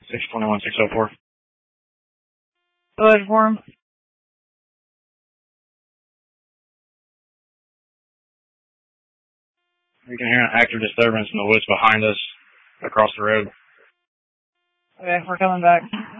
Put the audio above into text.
621-604. Go ahead for him. We can hear an active disturbance in the woods behind us across the road. Okay, we're coming back.